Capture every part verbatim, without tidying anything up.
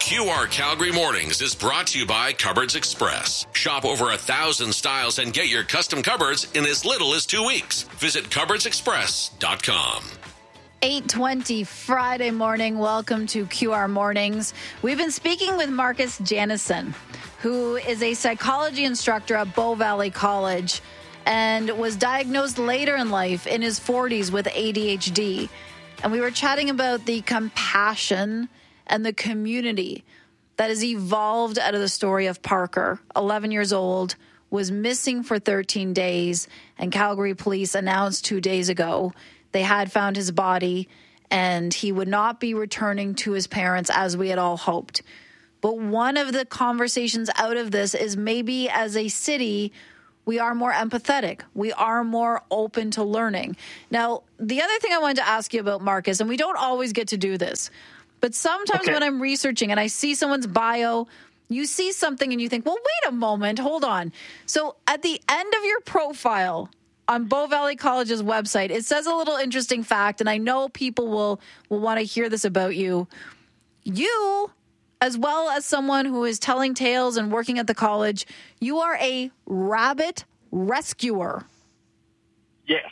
Q R Calgary Mornings is brought to you by Cupboards Express. Shop over a thousand styles and get your custom cupboards in as little as two weeks. Visit cupboards express dot com. eight twenty Friday morning. Welcome to Q R Mornings. We've been speaking with Marcus Janison, who is a psychology instructor at Bow Valley College and was diagnosed later in life in his forties with A D H D. And we were chatting about the compassion and the community that has evolved out of the story of Parker, eleven years old, was missing for thirteen days, and Calgary police announced two days ago they had found his body, and he would not be returning to his parents as we had all hoped. But one of the conversations out of this is maybe as a city, we are more empathetic. We are more open to learning. Now, the other thing I wanted to ask you about, Marcus, and we don't always get to do this, but sometimes okay. when I'm researching and I see someone's bio, you see something and you think, well, wait a moment, hold on. So at the end of your profile on Bow Valley College's website, it says a little interesting fact, and I know people will, will want to hear this about you. You, as well as someone who is telling tales and working at the college, you are a rabbit rescuer. Yes.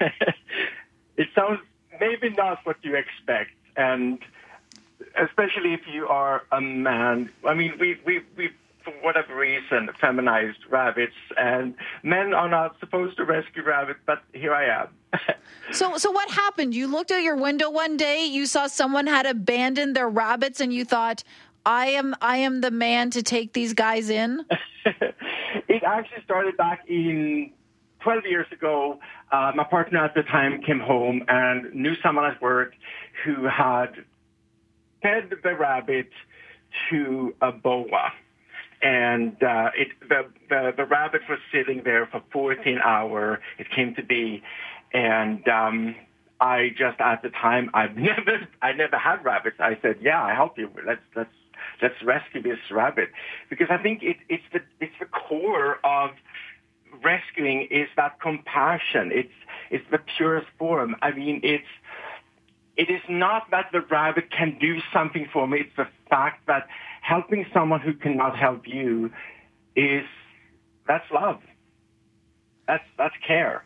It sounds maybe not what you expect, and especially if you are a man. I mean, we, we, we for whatever reason, feminized rabbits, and men are not supposed to rescue rabbits, but here I am. so so what happened? You looked out your window one day, you saw someone had abandoned their rabbits, and you thought, I am I am the man to take these guys in? It actually started back in twelve years ago. Uh, my partner at the time came home and knew someone at work who had fed the rabbit to a boa. And uh, it, the, the the rabbit was sitting there for fourteen hours. It came to be, and um, I just at the time I've never I never had rabbits. I said, "Yeah, I help you. Let's let's let's rescue this rabbit," because I think it, it's the it's the core of rescuing is that compassion. It's it's the purest form. I mean, it's it is not that the rabbit can do something for me. It's the fact that helping someone who cannot help you is, that's love. That's that's care.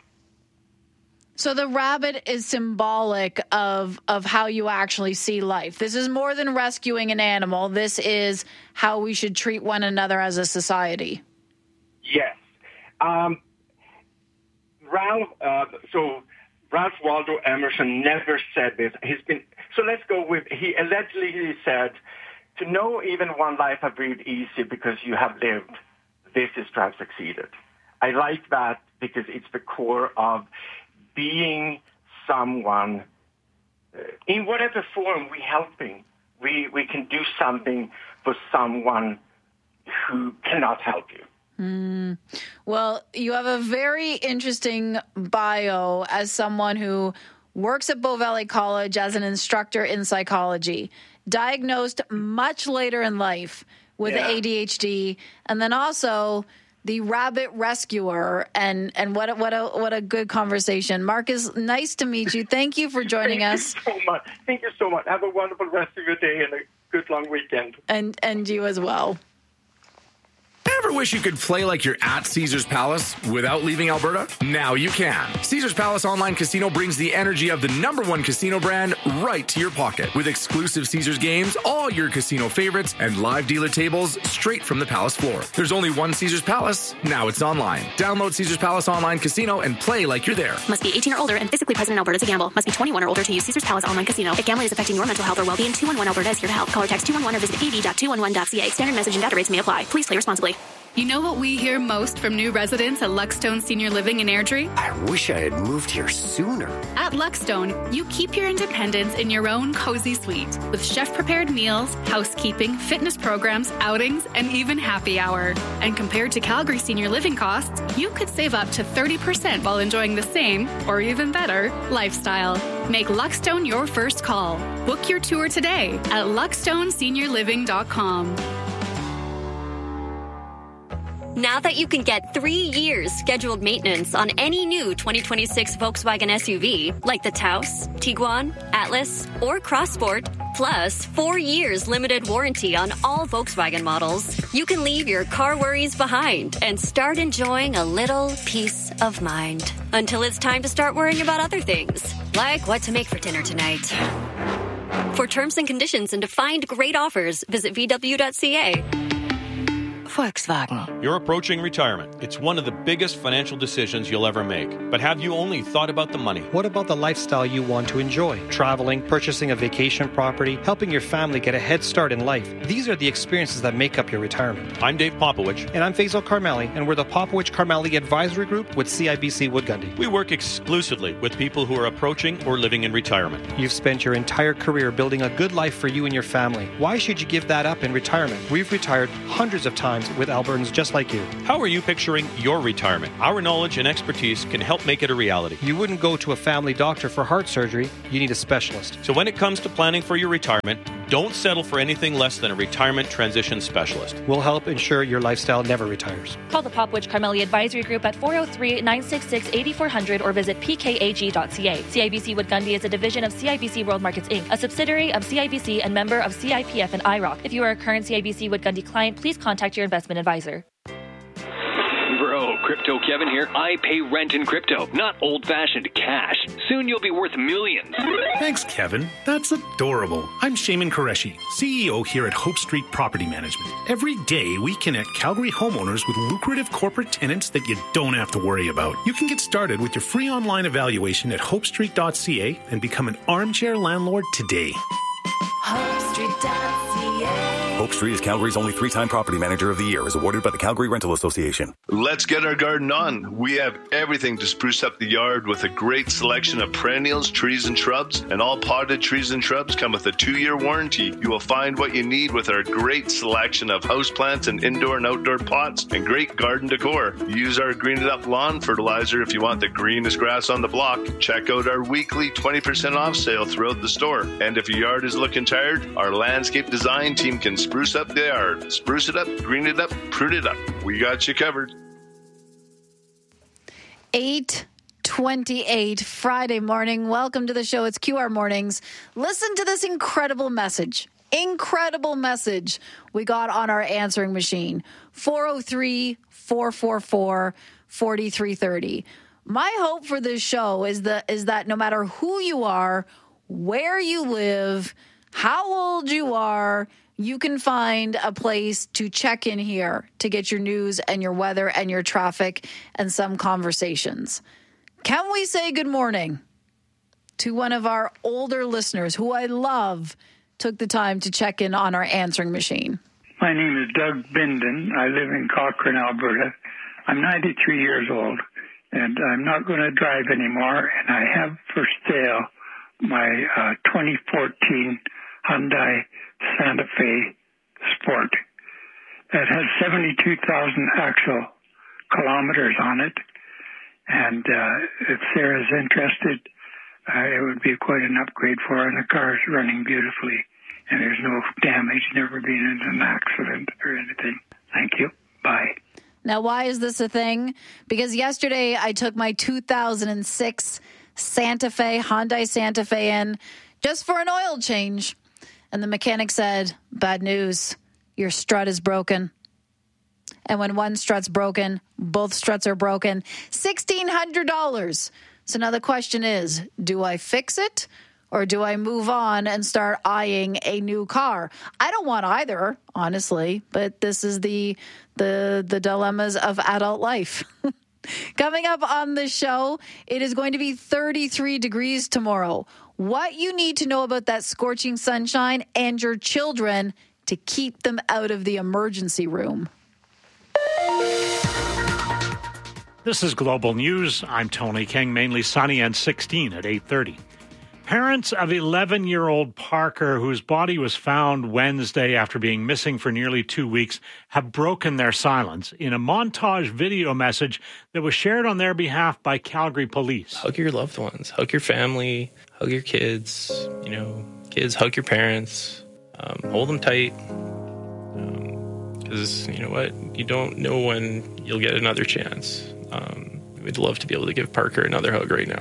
So the rabbit is symbolic of of how you actually see life. This is more than rescuing an animal. This is how we should treat one another as a society. Yes. Um, Ralph, uh, so Ralph Waldo Emerson never said this. He's been, so let's go with, he allegedly said, to know even one life I've breathed easy because you have lived, this is to have succeeded. I like that because it's the core of being someone, uh, in whatever form we're helping. We, we can do something for someone who cannot help you. Mm. Well, you have a very interesting bio as someone who works at Bow Valley College as an instructor in psychology, diagnosed much later in life with yeah. A D H D, and then also the rabbit rescuer. And, and what a, what a what a good conversation. Marcus, nice to meet you. Thank you for joining Thank us. Thank you so much. Thank you so much. Have a wonderful rest of your day and a good long weekend. And and you as well. Ever wish you could play like you're at Caesars Palace without leaving Alberta? Now you can. Caesars Palace Online Casino brings the energy of the number one casino brand right to your pocket. With exclusive Caesars games, all your casino favorites, and live dealer tables straight from the Palace floor. There's only one Caesars Palace. Now it's online. Download Caesars Palace Online Casino and play like you're there. Must be eighteen or older and physically present in Alberta to gamble. Must be twenty-one or older to use Caesars Palace Online Casino. If gambling is affecting your mental health or well-being, two one one Alberta is here to help. Call or text two one one or visit a v dot two one one dot c a. Standard message and data rates may apply. Please play responsibly. You know what we hear most from new residents at Luckstone Senior Living in Airdrie? I wish I had moved here sooner. At Luckstone, you keep your independence in your own cozy suite with chef-prepared meals, housekeeping, fitness programs, outings, and even happy hour. And compared to Calgary Senior Living costs, you could save up to thirty percent while enjoying the same, or even better, lifestyle. Make Luckstone your first call. Book your tour today at luckstone senior living dot com. Now that you can get three years scheduled maintenance on any new twenty twenty-six Volkswagen S U V, like the Taos, Tiguan, Atlas, or Crossport, Plus, four years limited warranty on all Volkswagen models. You can leave your car worries behind and start enjoying a little peace of mind. Until it's time to start worrying about other things, like what to make for dinner tonight. For terms and conditions and to find great offers, visit V W dot C A. Volkswagen. You're approaching retirement. It's one of the biggest financial decisions you'll ever make. But have you only thought about the money? What about the lifestyle you want to enjoy? Traveling, purchasing a vacation property, helping your family get a head start in life. These are the experiences that make up your retirement. I'm Dave Popowich. And I'm Faisal Karmali, and we're the Popowich Karmali Advisory Group with C I B C Wood Gundy. We work exclusively with people who are approaching or living in retirement. You've spent your entire career building a good life for you and your family. Why should you give that up in retirement? We've retired hundreds of times with Albertans just like you. How are you picturing your retirement? Our knowledge and expertise can help make it a reality. You wouldn't go to a family doctor for heart surgery. You need a specialist. So when it comes to planning for your retirement, don't settle for anything less than a retirement transition specialist. We'll help ensure your lifestyle never retires. Call the Popowich Karmali Advisory Group at four oh three, nine six six, eight four zero zero or visit p k a g dot c a. C I B C Wood Gundy is a division of C I B C World Markets Incorporated, a subsidiary of C I B C and member of C I P F and I R O C. If you are a current C I B C Wood Gundy client, please contact your investment advisor. Bro, Crypto Kevin here. I pay rent in crypto, not old-fashioned cash. Soon you'll be worth millions. Thanks, Kevin. That's adorable. I'm Shaiman Qureshi, C E O here at Hope Street Property Management. Every day, we connect Calgary homeowners with lucrative corporate tenants that you don't have to worry about. You can get started with your free online evaluation at hope street dot c a and become an armchair landlord today. hope street dot c a. Hope Street is Calgary's only three-time Property Manager of the Year, is awarded by the Calgary Rental Association. Let's get our garden on. We have everything to spruce up the yard with a great selection of perennials, trees, and shrubs. And all potted trees and shrubs come with a two-year warranty. You will find what you need with our great selection of houseplants and indoor and outdoor pots and great garden decor. Use our Green It Up lawn fertilizer if you want the greenest grass on the block. Check out our weekly twenty percent off sale throughout the store. And if your yard is looking tired, our landscape design team can spruce up the yard. Spruce it up, green it up, prune it up. We got you covered. eight twenty-eight Friday morning. Welcome to the show. It's Q R Mornings. Listen to this incredible message. Incredible message we got on our answering machine. four oh three, four four four, four three three oh. My hope for this show is that, is that no matter who you are, where you live, how old you are, you can find a place to check in here to get your news and your weather and your traffic and some conversations. Can we say good morning to one of our older listeners who I love took the time to check in on our answering machine? My name is Doug Binden. I live in Cochrane, Alberta. I'm ninety-three years old, and I'm not going to drive anymore, and I have for sale my uh, twenty fourteen Hyundai Santa Fe Sport. It has seventy-two thousand actual kilometers on it, and uh, if Sarah's interested, uh, it would be quite an upgrade for her, and the car is running beautifully, and there's no damage, never been in an accident or anything. Thank you. Bye. Now, why is this a thing? Because yesterday I took my two thousand six Santa Fe, Hyundai Santa Fe in just for an oil change. And the mechanic said, bad news, your strut is broken. And when one strut's broken, both struts are broken. sixteen hundred dollars. So now the question is, do I fix it or do I move on and start eyeing a new car? I don't want either, honestly, but this is the the the dilemmas of adult life. Coming up on the show, it is going to be thirty-three degrees tomorrow. What you need to know about that scorching sunshine and your children to keep them out of the emergency room. This is Global News. I'm Tony King, mainly sunny and sixteen at eight thirty. Parents of eleven-year-old Parker, whose body was found Wednesday after being missing for nearly two weeks, have broken their silence in a montage video message that was shared on their behalf by Calgary Police. Hug your loved ones, hug your family, hug your kids, you know, kids, hug your parents, um, hold them tight, because um, you know what, you don't know when you'll get another chance. Um, we'd love to be able to give Parker another hug right now.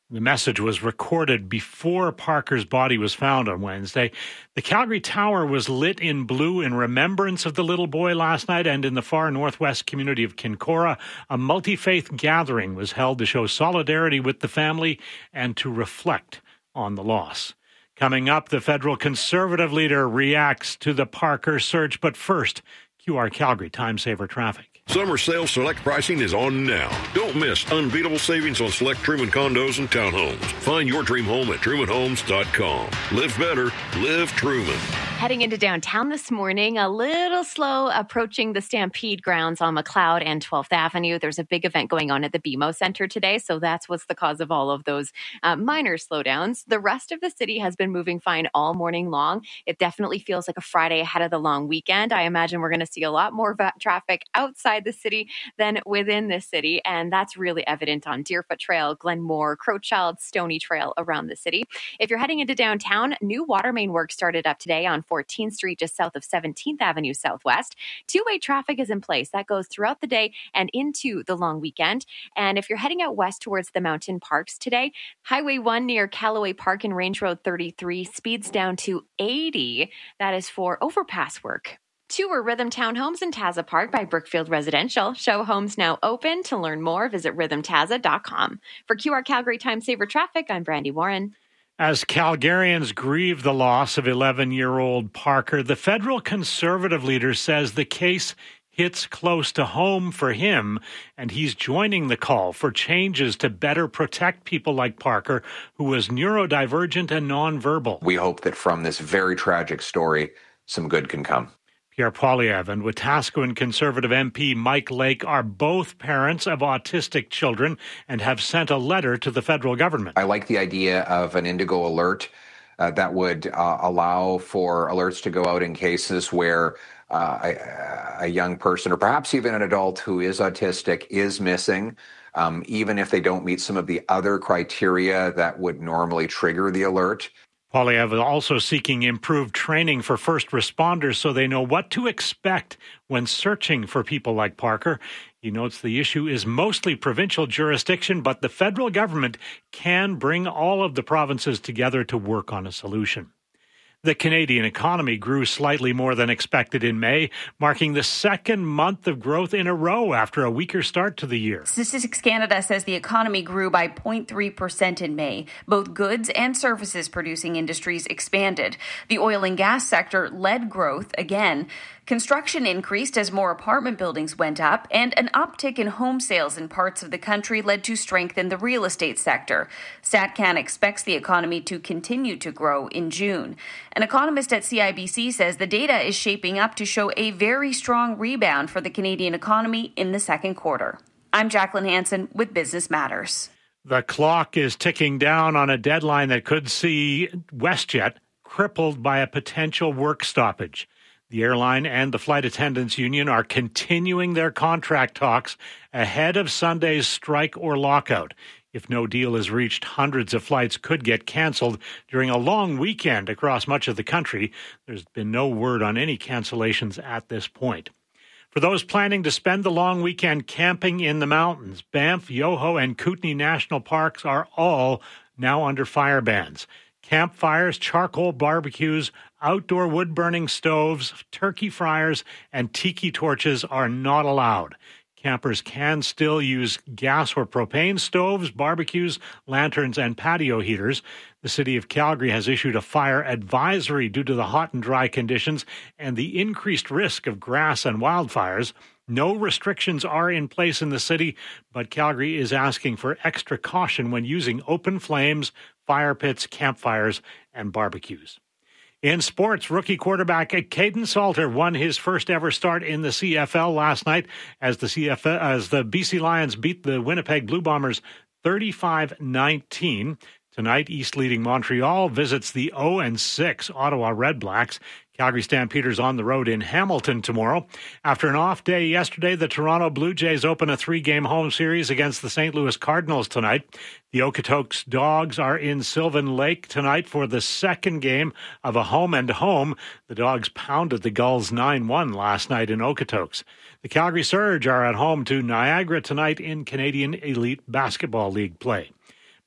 The message was recorded before Parker's body was found on Wednesday. The Calgary Tower was lit in blue in remembrance of the little boy last night, and in the far northwest community of Kincora, a multi-faith gathering was held to show solidarity with the family and to reflect on the loss. Coming up, the federal Conservative leader reacts to the Parker search, but first, Q R Calgary Time Saver Traffic. Summer sales select pricing is on now. Don't miss unbeatable savings on select Truman condos and townhomes. Find your dream home at truman homes dot com. Live better, live Truman. Heading into downtown this morning, a little slow approaching the Stampede grounds on McLeod and twelfth Avenue. There's a big event going on at the B M O Center today, so that's what's the cause of all of those uh, minor slowdowns. The rest of the city has been moving fine all morning long. It definitely feels like a Friday ahead of the long weekend. I imagine we're going to see a lot more va- traffic outside the city than within the city, and that's really evident on Deerfoot Trail, Glenmore, Crowchild, Stony Trail around the city. If you're heading into downtown, new water main work started up today on fourteenth Street, just south of seventeenth Avenue Southwest. Two-way traffic is in place. That goes throughout the day and into the long weekend. And if you're heading out west towards the mountain parks today, Highway one near Callaway Park and Range Road thirty-three speeds down to eighty. That is for overpass work. Tour Rhythm Townhomes in Taza Park by Brookfield Residential. Show homes now open. To learn more, visit rhythm taza dot com. For Q R Calgary Time Saver Traffic, I'm Brandy Warren. As Calgarians grieve the loss of eleven-year-old Parker, the federal Conservative leader says the case hits close to home for him, and he's joining the call for changes to better protect people like Parker, who was neurodivergent and nonverbal. We hope that from this very tragic story, some good can come. Pierre Poilievre and Wetaskiwin Conservative M P Mike Lake are both parents of autistic children and have sent a letter to the federal government. I like the idea of an Indigo alert uh, that would uh, allow for alerts to go out in cases where uh, a, a young person or perhaps even an adult who is autistic is missing, um, even if they don't meet some of the other criteria that would normally trigger the alert. Poilievre is also seeking improved training for first responders so they know what to expect when searching for people like Parker. He notes the issue is mostly provincial jurisdiction, but the federal government can bring all of the provinces together to work on a solution. The Canadian economy grew slightly more than expected in May, marking the second month of growth in a row after a weaker start to the year. Statistics Canada says the economy grew by zero point three percent in May. Both goods and services producing industries expanded. The oil and gas sector led growth again. Construction increased as more apartment buildings went up, and an uptick in home sales in parts of the country led to strength in the real estate sector. StatCan expects the economy to continue to grow in June. An economist at C I B C says the data is shaping up to show a very strong rebound for the Canadian economy in the second quarter. I'm Jacqueline Hansen with Business Matters. The clock is ticking down on a deadline that could see WestJet crippled by a potential work stoppage. The airline and the flight attendants union are continuing their contract talks ahead of Sunday's strike or lockout. If no deal is reached, hundreds of flights could get canceled during a long weekend across much of the country. There's been no word on any cancellations at this point. For those planning to spend the long weekend camping in the mountains, Banff, Yoho, and Kootenay National Parks are all now under fire bans. Campfires, charcoal barbecues, outdoor wood-burning stoves, turkey fryers, and tiki torches are not allowed. Campers can still use gas or propane stoves, barbecues, lanterns, and patio heaters. The city of Calgary has issued a fire advisory due to the hot and dry conditions and the increased risk of grass and wildfires. No restrictions are in place in the city, but Calgary is asking for extra caution when using open flames, fire pits, campfires, and barbecues. In sports, rookie quarterback Caden Salter won his first ever start in the C F L last night as the C F L, as the B C Lions beat the Winnipeg Blue Bombers thirty-five nineteen. Tonight, East leading Montreal visits the oh and six Ottawa Redblacks. Calgary Stampeders on the road in Hamilton tomorrow. After an off day yesterday, the Toronto Blue Jays open a three-game home series against the Saint Louis Cardinals tonight. The Okotoks Dogs are in Sylvan Lake tonight for the second game of a home-and-home. The Dogs pounded the Gulls nine one last night in Okotoks. The Calgary Surge are at home to Niagara tonight in Canadian Elite Basketball League play.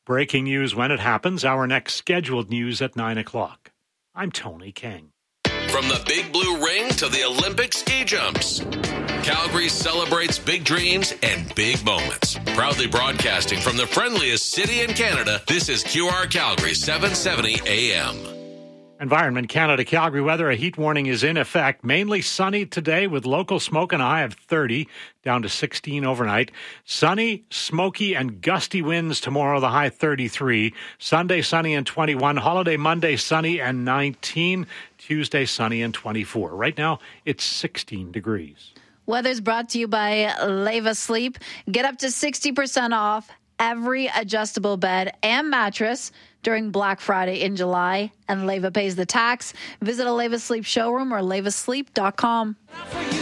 Breaking news when it happens. Our next scheduled news at nine o'clock. I'm Tony King. From the Big Blue Ring to the Olympic ski jumps, Calgary celebrates big dreams and big moments. Proudly broadcasting from the friendliest city in Canada, this is Q R Calgary seven seventy A M. Environment Canada Calgary weather. A heat warning is in effect. Mainly sunny today with local smoke and a high of thirty, down to sixteen overnight. Sunny, smoky, and gusty winds tomorrow, the high thirty-three. Sunday, sunny and twenty-one. Holiday Monday, sunny and nineteen. Tuesday, sunny and twenty-four. Right now, it's sixteen degrees. Weather's brought to you by Leva Sleep. Get up to sixty percent off every adjustable bed and mattress during Black Friday in July, and Leva pays the tax. Visit a Leva Sleep showroom or leva sleep dot com.